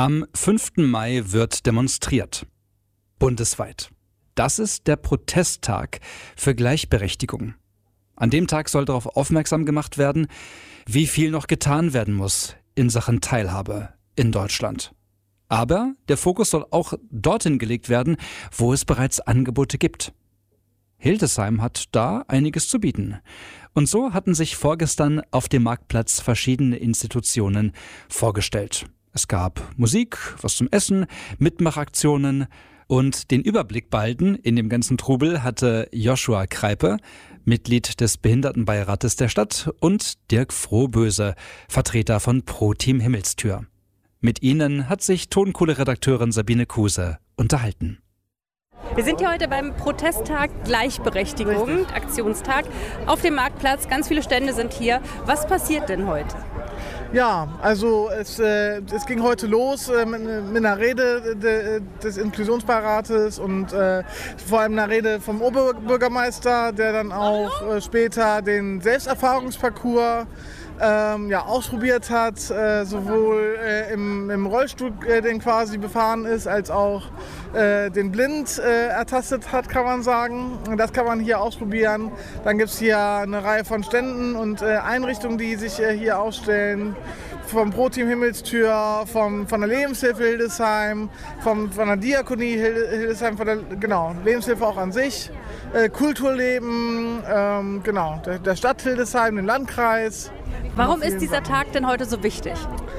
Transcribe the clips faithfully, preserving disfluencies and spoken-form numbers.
Am fünften Mai wird demonstriert. Bundesweit. Das ist der Protesttag für Gleichberechtigung. An dem Tag soll darauf aufmerksam gemacht werden, wie viel noch getan werden muss in Sachen Teilhabe in Deutschland. Aber der Fokus soll auch dorthin gelegt werden, wo es bereits Angebote gibt. Hildesheim hat da einiges zu bieten. Und so hatten sich vorgestern auf dem Marktplatz verschiedene Institutionen vorgestellt. Es gab Musik, was zum Essen, Mitmachaktionen und den Überblick behalten in dem ganzen Trubel hatte Joshua Kreipe, Mitglied des Behindertenbeirates der Stadt, und Dirk Frohböse, Vertreter von Pro Team Himmelstür. Mit ihnen hat sich Tonkohle-Redakteurin Sabine Kuse unterhalten. Wir sind hier heute beim Protesttag Gleichberechtigung, Richtig. Aktionstag, auf dem Marktplatz. Ganz viele Stände sind hier. Was passiert denn heute? Ja, also es, äh, es ging heute los äh, mit, mit einer Rede de, des Inklusionsbeirates und äh, vor allem einer Rede vom Oberbürgermeister, der dann auch äh, später den Selbsterfahrungsparcours ähm, ja, ausprobiert hat, äh, sowohl äh, im, im Rollstuhl, äh, den quasi befahren ist, als auch äh, den blind äh, ertastet hat, kann man sagen. Das kann man hier ausprobieren. Dann gibt es hier eine Reihe von Ständen und äh, Einrichtungen, die sich äh, hier ausstellen. Vom Pro Team Himmelstür, vom, von der Lebenshilfe Hildesheim, vom, von der Diakonie Hildesheim, von der genau, Lebenshilfe auch an sich. Äh, Kulturleben, ähm, genau, der, der Stadt Hildesheim, den Landkreis. Warum ist dieser Tag denn heute so wichtig?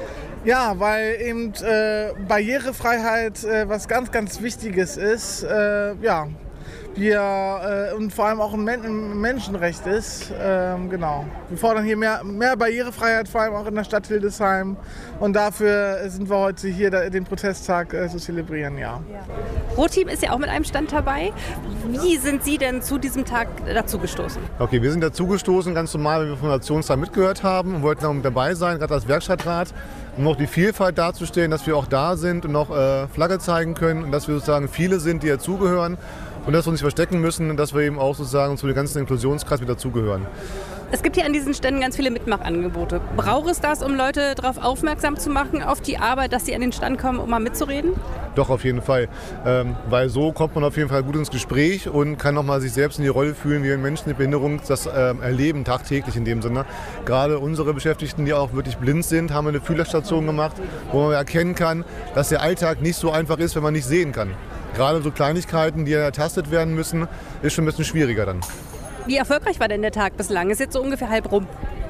Ja, weil eben äh, Barrierefreiheit äh, was ganz, ganz Wichtiges ist. Äh, ja, wir, äh, und vor allem auch ein, Men- ein Menschenrecht ist. Ähm, genau. Wir fordern hier mehr, mehr Barrierefreiheit, vor allem auch in der Stadt Hildesheim. Und dafür sind wir heute hier, da, den Protesttag äh, zu zelebrieren. Ja. Ja. Pro Team ist ja auch mit einem Stand dabei. Wie sind Sie denn zu diesem Tag dazugestoßen? Okay, wir sind dazugestoßen, ganz normal, weil wir vom Nationstag mitgehört haben und wollten auch mit dabei sein, gerade als Werkstattrat, um auch die Vielfalt darzustellen, dass wir auch da sind und noch äh, Flagge zeigen können und dass wir sozusagen viele sind, die dazugehören und dass wir uns nicht verstecken müssen und dass wir eben auch sozusagen zu dem ganzen Inklusionskreis mit dazugehören. Es gibt hier an diesen Ständen ganz viele Mitmachangebote. Braucht es das, um Leute darauf aufmerksam zu machen, auf die Arbeit, dass sie an den Stand kommen, um mal mitzureden? Doch, auf jeden Fall. Ähm, weil so kommt man auf jeden Fall gut ins Gespräch und kann nochmal sich selbst in die Rolle fühlen, wie Menschen mit Behinderung das ähm, erleben, tagtäglich in dem Sinne. Gerade unsere Beschäftigten, die auch wirklich blind sind, haben eine Fühlerstation gemacht, wo man erkennen kann, dass der Alltag nicht so einfach ist, wenn man nicht sehen kann. Gerade so Kleinigkeiten, die ertastet werden müssen, ist schon ein bisschen schwieriger dann. Wie erfolgreich war denn der Tag bislang? Ist jetzt so ungefähr halb rum.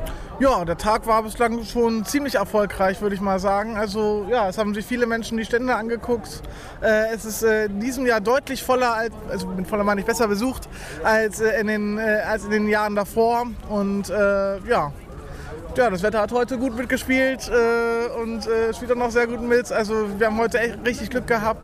Ja, der Tag war bislang schon ziemlich erfolgreich, würde ich mal sagen. Also ja, es haben sich viele Menschen die Stände angeguckt. Äh, es ist äh, in diesem Jahr deutlich voller, als, also mit voller meine ich besser besucht, als, äh, in den, äh, als in den Jahren davor. Und äh, ja, ja, das Wetter hat heute gut mitgespielt äh, und äh, spielt auch noch sehr gut mit. Also wir haben heute echt richtig Glück gehabt.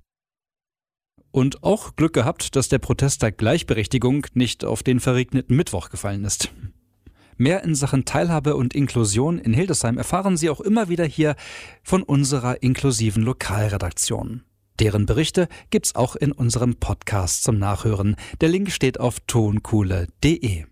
Und auch Glück gehabt, dass der Protesttag Gleichberechtigung nicht auf den verregneten Mittwoch gefallen ist. Mehr in Sachen Teilhabe und Inklusion in Hildesheim erfahren Sie auch immer wieder hier von unserer inklusiven Lokalredaktion. Deren Berichte gibt's auch in unserem Podcast zum Nachhören. Der Link steht auf tonkohle punkt de.